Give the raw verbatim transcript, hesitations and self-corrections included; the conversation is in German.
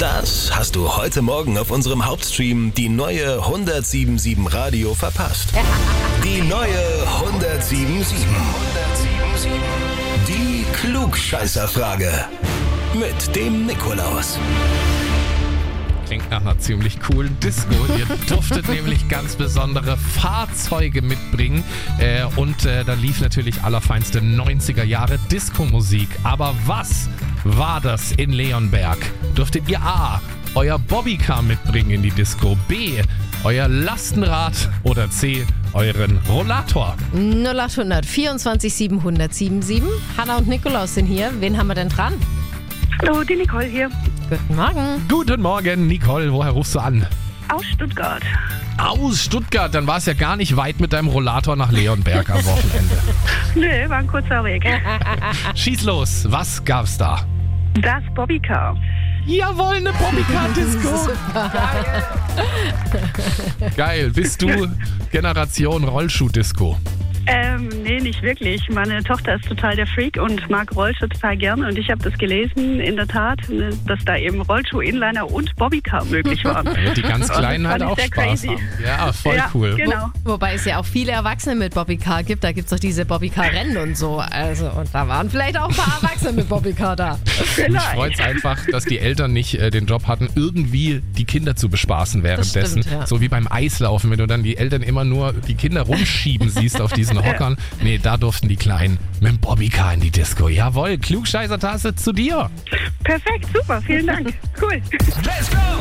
Das hast du heute Morgen auf unserem Hauptstream die neue hundertsieben Komma sieben Radio verpasst. Die neue hundertsieben Komma sieben. Die Klugscheißerfrage mit dem Nikolaus. Klingt nach einer ziemlich coolen Disco. Ihr durftet nämlich ganz besondere Fahrzeuge mitbringen. Äh, und äh, da lief natürlich allerfeinste neunziger Jahre Disco-Musik. Aber was war das in Leonberg? Durftet ihr A, euer Bobbycar mitbringen in die Disco, B, euer Lastenrad oder C, euren Rollator? null acht hundert vierundzwanzig siebenhundert siebenundsiebzig. Hanna und Nikolaus sind hier. Wen haben wir denn dran? Hallo, die Nicole hier. Guten Morgen. Guten Morgen, Nicole. Woher rufst du an? Aus Stuttgart. Aus Stuttgart. Dann war es ja gar nicht weit mit deinem Rollator nach Leonberg am Wochenende. Nö, war ein kurzer Weg. Schieß los. Was gab's da? Das Bobbycar. Jawohl, eine Bobbycar-Disco. Geil. Geil. Bist du Generation Rollschuh-Disco? Ähm, nee, nicht wirklich. Meine Tochter ist total der Freak und mag Rollschuh total gerne. Und ich habe das gelesen, in der Tat, dass da eben Rollschuh, Inliner und Bobbycar möglich waren. Da wird die ganz Kleinen halt auch Spaß crazy. haben. Ja, voll ja, cool. Genau. Wo, wobei es ja auch viele Erwachsene mit Bobbycar gibt. Da gibt es doch diese Bobbycar-Rennen und so. Also, und da waren vielleicht auch ein paar Erwachsene mit Bobbycar da. Mich freut es einfach, dass die Eltern nicht äh, den Job hatten, irgendwie die Kinder zu bespaßen währenddessen. Stimmt, ja. So wie beim Eislaufen, wenn du dann die Eltern immer nur die Kinder rumschieben siehst auf diesen Hockern. Nee, da durften die Kleinen mit dem Bobbycar in die Disco. Jawohl, Klugscheißer-Tasse zu dir. Perfekt, super, vielen Dank. Cool. Let's go!